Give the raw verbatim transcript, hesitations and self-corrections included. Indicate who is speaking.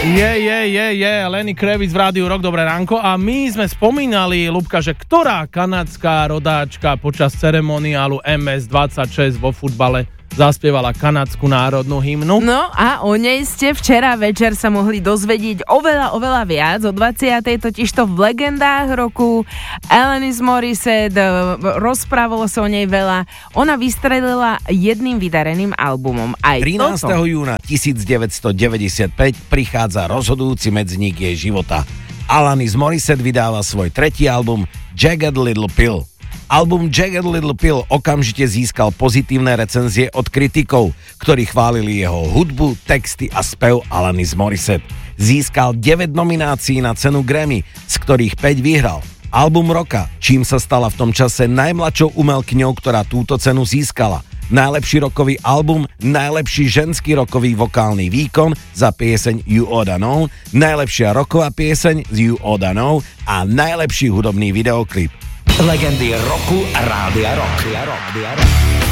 Speaker 1: Je, je, je, je, Lenny Kravitz v Rádiu Rock, dobré ránko. A my sme spomínali, Ľubka, že ktorá kanadská rodáčka počas ceremoniálu em es dvadsaťšesť vo futbale zaspievala kanadskú národnú hymnu.
Speaker 2: No a o nej ste včera večer sa mohli dozvedieť oveľa, oveľa viac. O dvadsiatej totižto v legendách roku Alanis Morissette, rozprávalo sa o nej veľa. Ona vystrelila jedným vydareným albumom. Aj
Speaker 3: trinásteho
Speaker 2: toto.
Speaker 3: júna devätnásťstodeväťdesiatpäť prichádza rozhodujúci medzník jej života. Alanis Morissette vydáva svoj tretí album Jagged Little Pill. Album Jagged Little Pill okamžite získal pozitívne recenzie od kritikov, ktorí chválili jeho hudbu, texty a spev Alanis Morissette. Získal deväť nominácií na cenu Grammy, z ktorých päť vyhral. Album roka, čím sa stala v tom čase najmladšou umelkyňou, ktorá túto cenu získala. Najlepší rokový album, najlepší ženský rokový vokálny výkon za pieseň You Oughta Know, najlepšia roková pieseň You Oughta Know a najlepší hudobný videoklip.
Speaker 4: Legendy roku Rádia Rock. Rádia Rock.